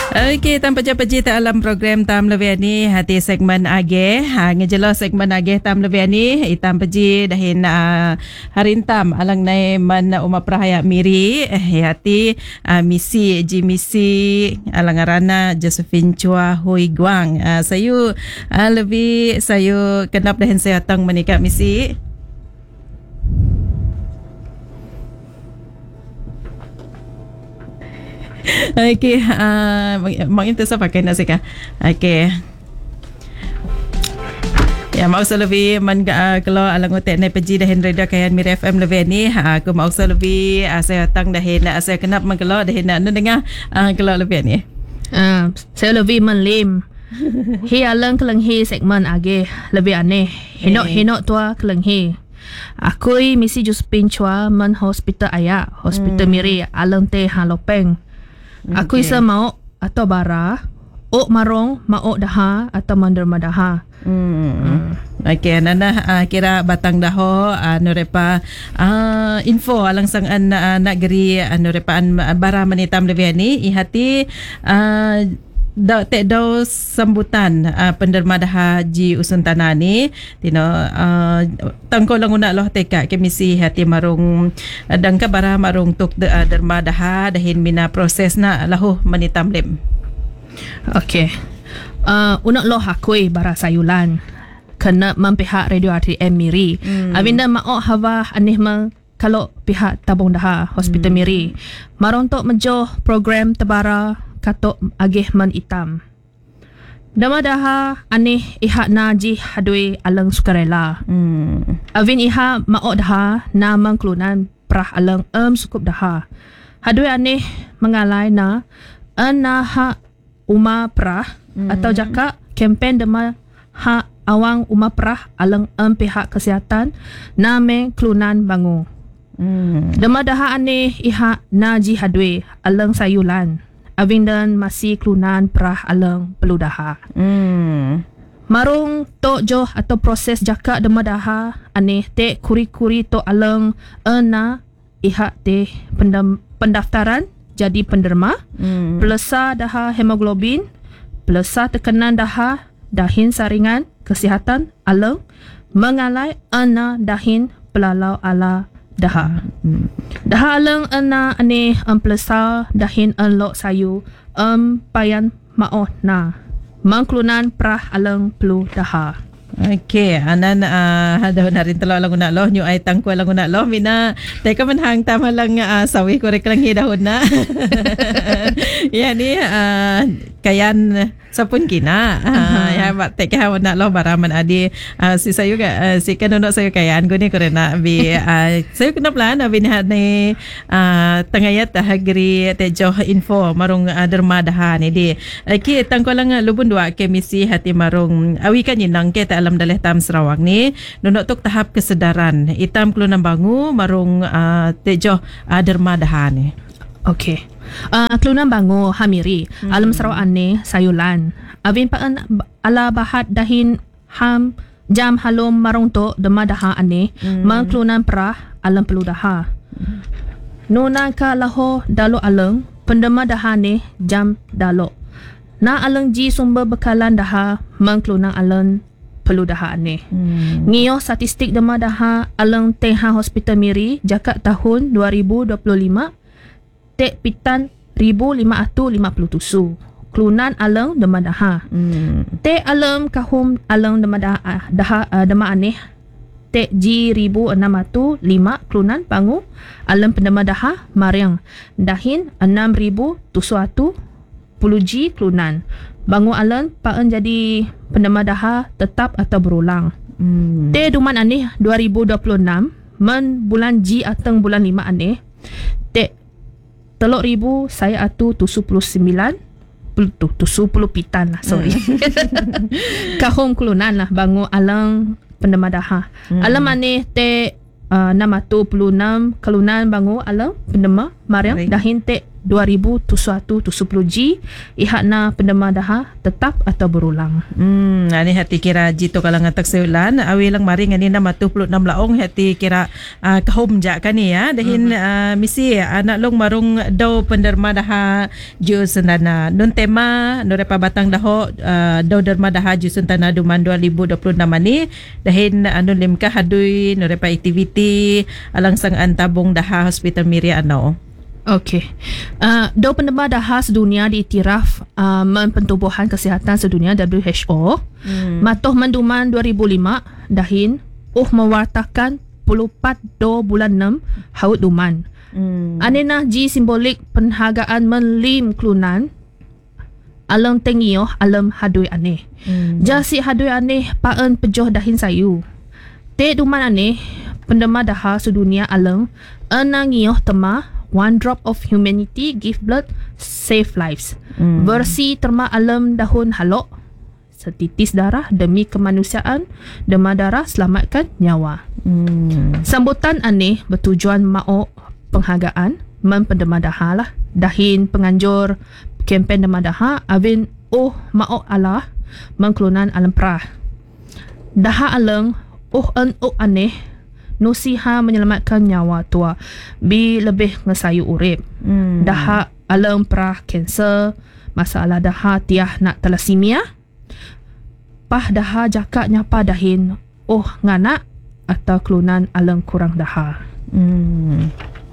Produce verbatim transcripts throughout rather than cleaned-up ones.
Okey, tanpa japa jita alam program tam lebih ni hati segmen age ha ngejelo segmen age tam lebih ni itam peji dahin uh, harin tam alang nai man uma prahaya miri eh, hati uh, misi ji misi alang arana Josephine Chua Hui Guang uh, sayu uh, lebih sayu kenap dahin saya tang menikah misi. Okey, uh, mak itu saya pakai nasi kah? Okey. Ya, mau lebih man uh, kalau alang otek nai peji dahin radio kayan Mira F M lebih ni, ha, aku mau lebih uh, saya datang dahin uh, saya kenap mengelo dahin nak dengar uh, kalau lebih ni. Uh, saya lebih menlim. Hi alang kelang hi segmen age lebih aneh. Hinok hinok tua kelang hi. Aku misi Josephine Chua men hospital ayak, hospital hmm. Miri alang teh halopeng. Aku okay. isa mau atau bara, ok marong, mau daha atau manderma daha. Hmm. hmm. Okey, nana uh, kira batang daho uh, nurepa uh, info alang sang an uh, nak geri uh, nurepa an bara menitam lebih ni ihati uh, da tek do sambutan uh, penderma daha ji usun tanah ni tino uh, tangko lang una loh teka kemisi hati marung uh, dangka bara marung tuk de, uh, derma daha dahin mina proses na lahu menitam lem. Okey. Uh, unak loh hakui bara sayulan kena mempihak radio R T M Miri. Hmm. Abinda mau hawa anih mang kalau pihak tabung daha hospital hmm. Miri marung tok mejo program tebara katok agih man itam. Dama daha aneh iha naji hadui alang sukarela. Hmm. Avin iha mao daha na mangklunan prah alang em sukup daha. Hadui aneh mengalai na ana ha uma prah hmm. atau jaka kempen dama ha awang uma prah alang em pihak kesihatan na mengklunan bangu. Hmm. Dama daha aneh iha naji hadui alang sayulan. Aving dan masih kelunan perah alang perlu daha. Hmm. Marung to jo atau proses jaka dema daha aneh te kuri-kuri to alang ena iha te pendam, pendaftaran jadi penderma. Hmm. Pelesa daha hemoglobin, pelesa tekanan daha dahin saringan kesihatan alang mengalai ena dahin pelalau ala daha. Hmm. Daha alang ana ane um, pelesa dahin enlok sayu um payan mao na mangklunan prah alang pelu daha. Okey, anan uh, ada narin telo lang una loh nyu ay tangko lang una loh mina teka manhang tama lang uh, sawi korek lang hidahon na. Ya ni uh, kayan sapun kina uh, ya mak teka na loh baraman adi uh, si sayo ga uh, si kanono sayo kayan guni korena bi uh, sayo kena plan abi ni ni uh, tangayat hagri te jo info marung uh, derma daha ni di. Okey, tangko lang uh, lubun dua kemisi hati marung awi kan yinang ke alam daleh tam Sarawak ni nunok tuk tahap kesedaran itam kelunan bangu marung uh, tejo uh, derma daha ni. Okey. Uh, kelunan bangu hamiri hmm. alam Sarawak ni sayulan. Avin paan ala bahat dahin ham jam halom marung to dema daha ane hmm. mang kelunan perah alam perlu daha. Hmm. Nuna ka laho dalo alang pendema daha ni jam dalo. Na alang ji sumber bekalan daha mang kelunan alang perlu daha ni. Hmm. Ngio statistik dema daha alang Teha Hospital Miri jakak tahun dua ribu dua puluh lima tek pitan ribu lima ratus lima puluh tusu. Kelunan alang dema daha. Hmm. Tek alam kahum alang dema daha, daha uh, dema aneh tek ji ribu enam ratus lima kelunan bangu alam pendema daha mariang dahin enam ribu tujuh ratus puluh ji kelunan. Bangu alan paan jadi pendema daha tetap atau berulang. Hmm. Te duman aneh dua ribu dua puluh enam men bulan Ji ateng bulan lima aneh te teluk ribu saya atu tujuh puluh sembilan tu tujuh puluh pitan lah sorry. Hmm. Kahong kelunan lah bangu alang pendema daha. Hmm. Alam aneh te uh, enam ratus enam puluh enam kelunan bangu alang pendema mariang dahin te dua ribu tujuh puluh G ihak na penderma daha tetap atau berulang. Hmm, ani hati kira jito kalangan takseulan awi lang maring ani na matu puluh enam laong hati kira uh, kahom ja kani ya dahin uh, misi anak long marung daw penderma daha ju sendana nun tema no repa batang daho uh, daw derma daha ju sentana duman dua ribu dua puluh enam ani dahin anu uh, limka hadui no repa aktiviti alang sang antabong daha hospital Miri ano. Okey. Uh, Daw penderma daha sedunia diiktiraf uh, Pentubuhan Kesihatan Sedunia W H O. Hmm. Matuh menduman dua ribu lima dahin uh mewartakan puluh empat do bulan enam haut duman. Hmm. Anena ji simbolik penghargaan menlim kelunan alang tengioh alam hadui aneh. Hmm. Jasi hadui aneh paen pejoh dahin sayu. Te duman aneh penderma daha sedunia alang enangioh tema One drop of humanity, give blood, save lives. Hmm. Versi terma alam dahun halok, setitis darah demi kemanusiaan, demam darah selamatkan nyawa. Hmm. Sambutan aneh bertujuan mao penghargaan mempenderma daha lah. Dahin penganjur kempen demam daha avin oh mao Allah mengkelunan alam perah. Daha alang oh en oh aneh nusiha menyelamatkan nyawa tua bi lebih ngesayu urip. Hmm. Daha alam perah kanser, masalah daha tiah nak thalassemia. Pah daha jakak nyapa dahin oh nganak atau kelunan alam kurang daha. Hmm.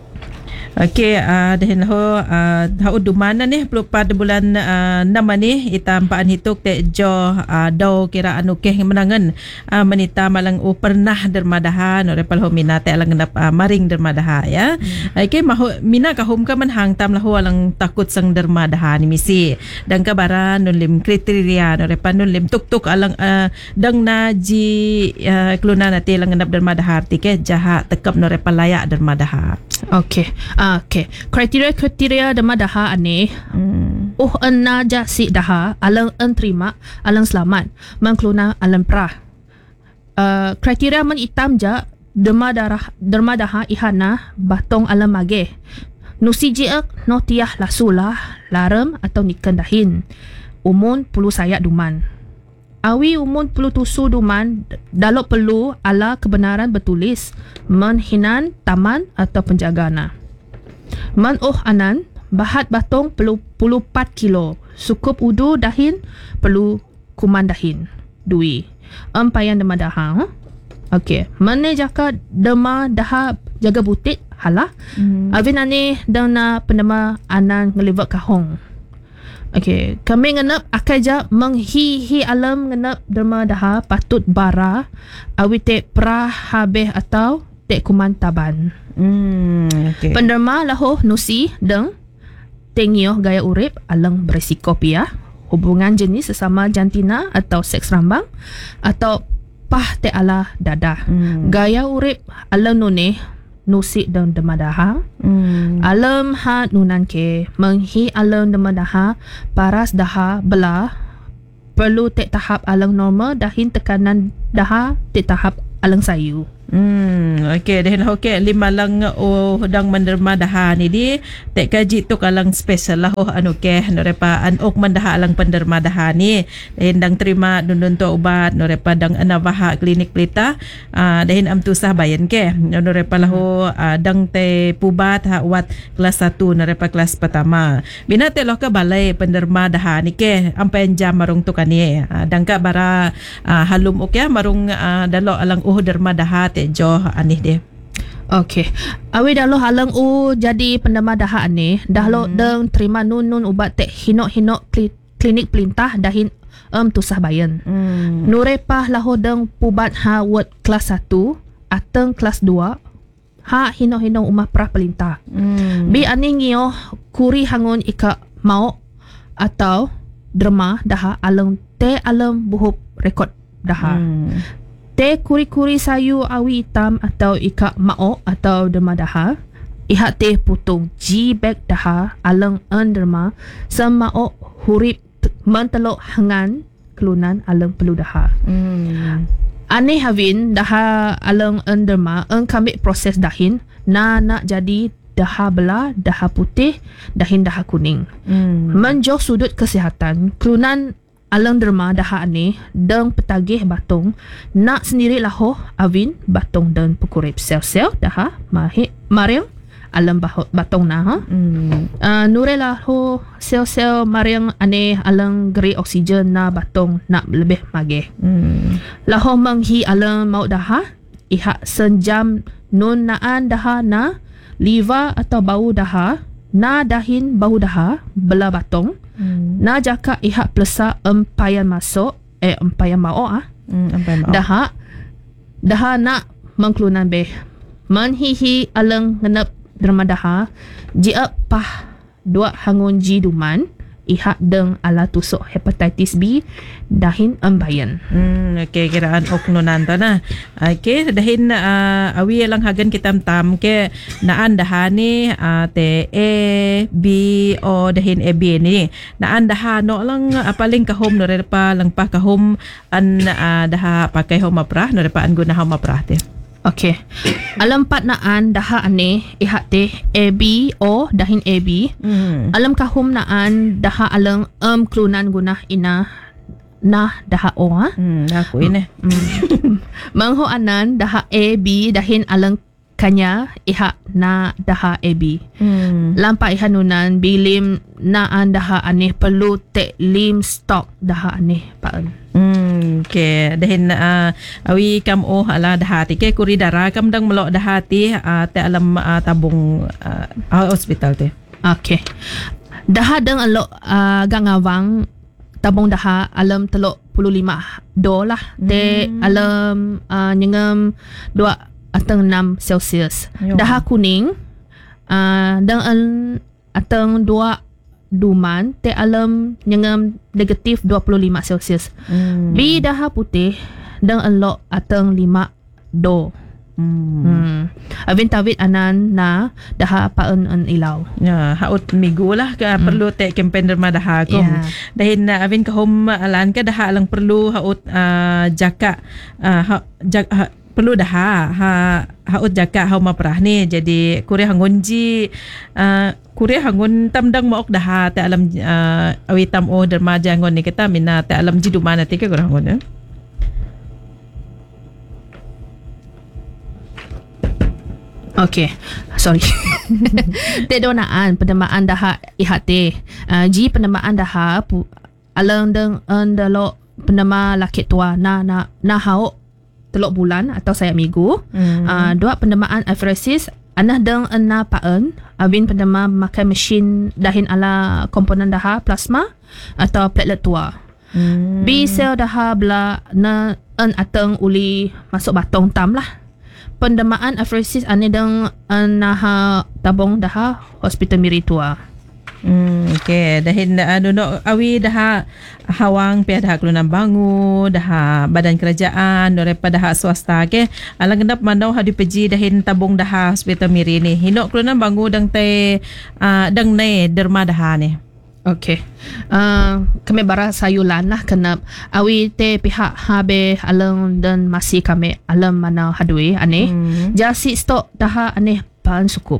Okey, uh, dahin ho uh, hau dumana ni puluh empat bulan uh, enam ni ita ampaan hituk te jo uh, daw kira anu keh menangan uh, menita malang u pernah dermadaha no repal ho mina te alang ngendap uh, maring dermadaha ya. Hmm. Okey mahu mina ka hum ka man hang tam lahu alang takut sang dermadaha ni misi. Dang ka bara nun lim kriteria no repal nun lim tuk-tuk alang uh, dang na ji uh, keluna nati alang ngendap dermadaha arti ke jaha tekap no repal layak dermadaha. Okey. Ah, okey. Kriteria-kriteria demam daha aneh. Hmm. Uh enna jasi daha alang enterima alang selamat mengkluna alang perah. Uh, kriteria men hitam ja demam darah derma daha ihana batong alang mage. Nusi jiak no tiah lasulah larem atau niken dahin. Umun pulu sayak duman. Awi umun pelu tusu duman dalok perlu ala kebenaran bertulis menhinan taman atau penjagana. Man oh anan bahat batong perlu puluh empat kilo. Sukup udu dahin perlu kuman dahin. Dui. Empayan demam daha. Okey. Mane jaka demam daha jaga butik halah. Hmm. Avin ane dana pendema anan ngelibak kahong. Okey, kami ngenap akai ja menghi-hi alam ngenap derma daha patut bara awi te prah habeh atau te kuman taban. Hmm, okey. Penderma laho nusi deng tengioh gaya urip alang berisiko pia, hubungan jenis sesama jantina atau seks rambang atau pah te ala dadah. Hmm. Gaya urip alang nune nusi dan demadaha. Hmm. Alam ha nunan ke menghi alam demadaha paras daha belah perlu tek tahap alang normal dahin tekanan daha tek tahap alang sayu. Hmm, okey, dah okey lima lang oh dang menderma daha ni di tek kaji tu kalang special lah oh anu ke no repa an ok mendaha alang penderma daha ni dahin dang terima dundun tu ubat no repa dang anavaha klinik pelita uh, dahin am tu sah bayan ke no repa lah oh uh, dang te pubat ha wat kelas satu no repa kelas pertama bina te loh ka balai penderma daha ni ke ampai jam marung tu kan ni uh, dang ka bara uh, halum okey marung uh, dalo alang oh derma daha te jo anih dia. Okey. Awi dah lo halang u jadi pendema daha anih, dah lo hmm. deng terima nun nun ubat tek hinok-hinok klinik pelintah dahin em um, tusah bayan. Hmm. Nurepah laho deng pubat ha word kelas satu ateng kelas dua ha hinok-hinok umah perah pelintah. Hmm. Bi anih ngio kuri hangun ika mau atau derma daha alang te alam buhup rekod daha. Hmm. Te kuri-kuri sayu awi hitam atau ika mao atau derma daha. Ihat te putung G-bag daha alang en derma semao hurip mentelok hangan kelunan alang perlu daha. Hmm. Aneh havin daha alang en derma en kami proses dahin na nak jadi daha bela, daha putih, dahin daha kuning. Hmm. Menjauh sudut kesihatan, kelunan alang derma daha aneh deng petagih batong nak sendiri laho awin batong dan pekurip sel-sel daha mahik mariang alam bahot batong na ha. Hmm. Uh, nure laho sel-sel mariang aneh alang geri oksigen na batong nak lebih magih. Hmm. Laho menghi alang mau daha ihak senjam nun naan daha na liva atau bau daha na dahin bau daha bela batong. Hmm. Na jaka ihak plesa empayan masuk eh empayan mau ah Hmm. Ampai maaf. daha daha nak mengkelunan beh menhihi aleng ngenep derma daha jia pah dua hangun ji duman ihak deng ala tusuk hepatitis B dahin embayan. Hmm, okay, kiraan oknunan ta na. Okay, dahin uh, awi lang hagan kitam tam ke naan dahani uh, te A B o dahin A B ni. Naan daha no lang uh, paling kahom no pa lang pa kahom an uh, daha pakai hom aprah no pa an guna hom aprah te. Okay. Alam pat naan daha ane ihak teh A B o dahin A B. Hmm. Alam kahum naan daha alang em kelunan gunah ina nah daha o ha. Hmm, aku ini. Mm. Mangho anan daha A B dahin alang kanya ihak na daha A B. Hmm. Lampa ihanunan bilim naan daha aneh perlu tek lim stok daha aneh paan. Hmm, okay. Dahin uh, awi kam oh ala dahati ke kuri dara kam dang melok dahati uh, te alam uh, tabung uh, hospital te. Okay. Daha deng alok uh, gangawang tabung daha alam telok puluh lima do lah. Te Hmm. alam uh, nyengem dua atau enam Celsius. Yo. Daha kuning uh, deng al atau dua duman te alam nyengem negatif dua puluh lima Celsius. Hmm. Bi daha putih deng alok atau lima do. Hmm. Hmm. Avin tawit anan na daha paen an ilaw. Ya, haut minggu lah ka perlu te campaign derma daha kom. Ya. Dahin uh, avin ka hom alan ka daha lang perlu haut uh, jaka uh, ha, jak, ha, perlu daha ha haut jaka hau maprah ni jadi kure hangonji uh, kure hangon tamdang maok daha te alam uh, awi tam o derma jangon ni kita mina te alam jidu mana te ka kurang hangon ya. Okay, sorry. Te donaan penemaan daha ihat te. Uh, ji penemaan daha pu alang deng endalo penema laki tua na na na hau telok bulan atau saya minggu. Hmm. Uh, dua penemaan apheresis anah deng ena paen abin penema makai mesin dahin ala komponen daha plasma atau platelet tua. Hmm. B sel daha bela na en ateng uli masuk batong tam lah. Pendemaan apheresis ane deng naha tabong daha hospital Miri tua. Hmm, okay. Dahin ano no awi daha hawang pihak daha kelunan bangu, daha badan kerajaan, daripada daha swasta ke. Alang gendap mandau hadu peji dahin tabung daha hospital Miri ni. Hinok kelunan bangu dang te uh, dang ne derma daha ni. Okay. Uh, kami bara sayulan lah kenap awi te pihak habe alang dan masih kami alam mana hadui ane. Hmm. Jasi stok daha ane pan sukup.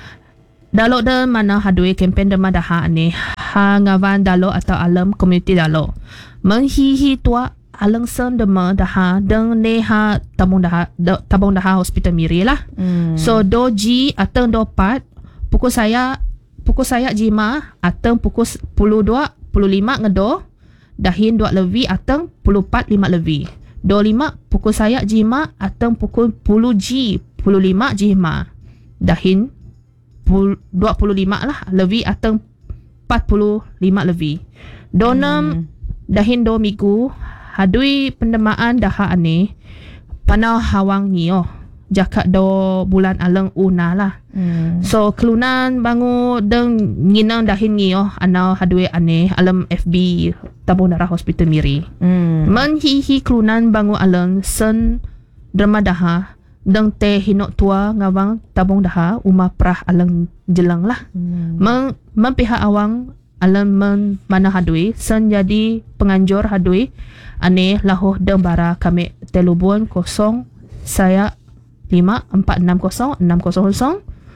Dalo dan mana hadui kempen derma daha ane ha ngawan dalo atau alam community dalo. Menghihi tua alang sen derma daha deng neha tabung daha da, tabung daha hospital Miri lah. Hmm. So doji atau dopat pukul saya pukul saya jima atau pukul puluh dua puluh lima ngedo dahin dua lebih atau puluh empat lima lebih. Dua lima pukul saya jima atau pukul puluh ji puluh lima jima dahin pul, dua puluh lima lah lebih atau empat puluh lima lebih. Donam hmm. dahin do minggu hadui pendemaan daha ane panau hawang ngio jakak do bulan alang una lah. Hmm. So kelunan bangu deng nginang dahin ngio anau hadue ane alam F B tabung darah hospital Miri. Hmm. Menhihi kelunan bangu alang sen derma daha deng te hinok tua ngawang tabung daha uma prah alang jelang lah. Hmm. Meng mempihak awang alam men mana hadui sen jadi penganjur hadui ane lahoh deng bara kami telubun kosong saya lima empat enam kosong enam kosong kosong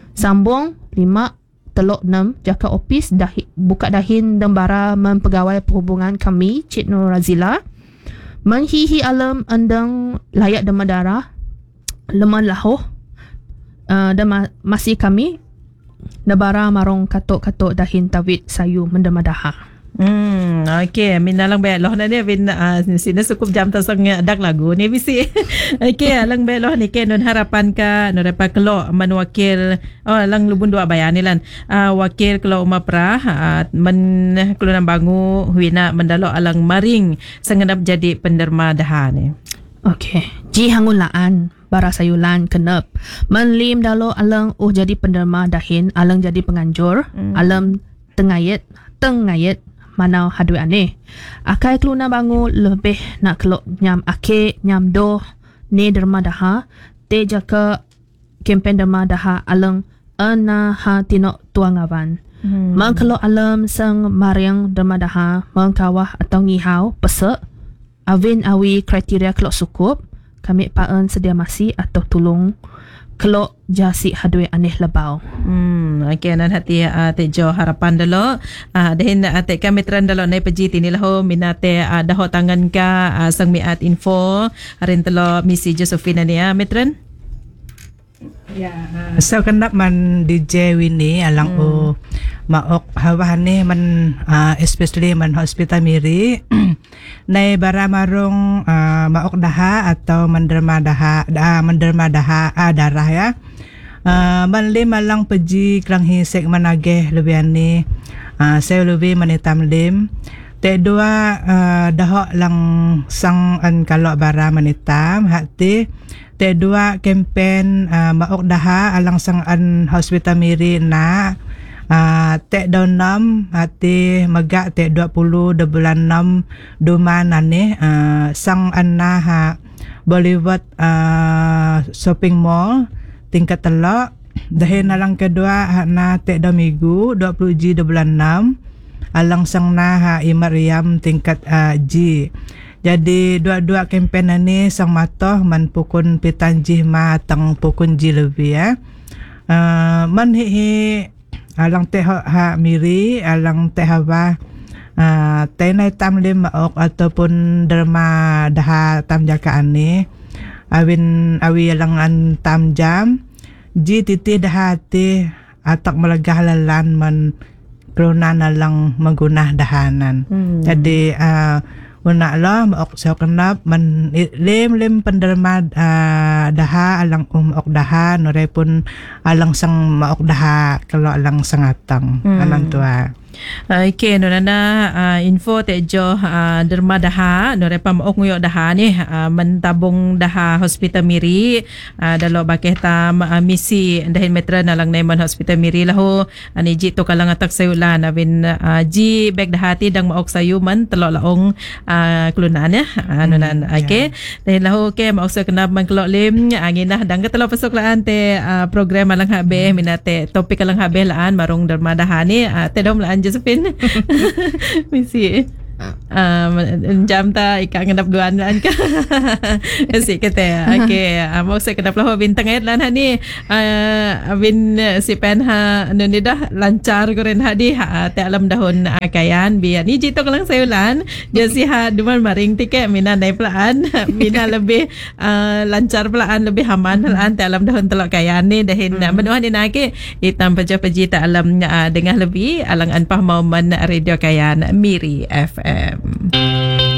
Sambung lima teluk enam jaka opis dahi, buka dahin dembara mempegawai perhubungan kami Cik Nur Razila menghihi alam endang layak demadara lemah lahoh uh, dan ma- masih kami nebara marong katok-katok dahin tawid sayu mendemadaha. Hmm, okey, min lang be loh na ni bin uh, sina cukup jam ta sang dak lagu ni bisi. Okey, lang be loh ni ke nun harapan ka no dapat kelo manwakil oh lang lubun dua bayan ni lan. Uh, wakil kelo umapra uh, men kelo nang bangu huina mendalo alang maring sanganap jadi penderma daha ni. Okey, ji hangulaan bara sayulan kenep menlim dalo alang oh jadi penderma dahin alang jadi penganjur hmm. alam tengayet tengayet mana hadui aneh. Akai keluna bangu lebih nak kelok nyam ake nyam doh ne derma daha te jaka kempen derma daha alang ana ha tinok tuangawan. Hmm. Mang kelok alam sang mariang derma daha mang kawah atau ngihau pesek awin awi kriteria kelok sukup kami paan sedia masih atau tulung kelok jasi hadui aneh lebau. Hmm, okey nan hati uh, tejo harapan dalo. Ah uh, dehin uh, te kami tran dalo nai peji tini laho minate uh, daho tangan ka uh, sang miat info harin telo misi Josephine ni ya metren. Ya, uh, so kenap man D J Winnie alang hmm. o maok hawa ni man uh, especially man hospital Miri nai bara marung uh, maok daha atau menderma daha uh, menderma daha uh, darah ya. Uh, man lim malang peji klang hisek manageh lebih ni uh, saya lebih manitam lim te dua uh, dahok lang sang an kalau bara manitam hati te dua kempen uh, maok daha alang sang an hospital Miri na Uh, tek daun enam hati megak tek dua puluh de bulan enam duman ane uh, sang anna ha Bollywood uh, shopping mall tingkat telok dahin alang kedua na tek daun minggu dua puluh G de bulan enam alang sang na ha Imariam tingkat uh, G. Jadi dua-dua kempen ni sang matoh man pukun pitanjih ma tang pukun G lebih ya. Uh, man hi, hi alang teh ha Miri alang teh hawa uh, teh nai tam lim maok ataupun derma daha tam jaka ani awin awi alang an tam jam ji titi daha ti atak melegah lalan man kelunan alang menggunah dahanan. Hmm. Jadi uh, Una lo maok sa kenap man lim lim penderma uh, daha alang um ok daha nore pun alang sang maok daha kalau alang sangatang hmm. anan tua. Okay, no na uh, info tejo uh, derma daha no repa maok nguyok daha ni uh, mentabung daha hospital Miri uh, dalo bakeh tam uh, misi dahin metra na lang naiman hospital Miri laho ani ji to kalang atak sayulan abin uh, ji bag daha ti dang maok sayu man telo laong uh, klunan ya ano nan okay dahin laho ke maok sa kenap man kelok lim angin nah dang telo pasok laan te uh, program alang habe minate topik alang habe laan marong derma daha ni uh, te dom laan Josephine. Misi um, jam ta ika ngadap duan lan ka si kete okay uh, mau saya kedap lah bintang ayat lan hani uh, bin si pen ha nuni dah lancar koren hadi ha te alam dahun akayan biar ni jito kalang sayulan jasi ha duman maring tike mina nai pelaan mina lebih uh, lancar pelaan lebih aman pelaan te alam dahun telok kayan ni dahin hmm. menuhan ni nake itam peja-peji ta alam uh, dengah lebih alang anpah mau man radio kayan Miri F M.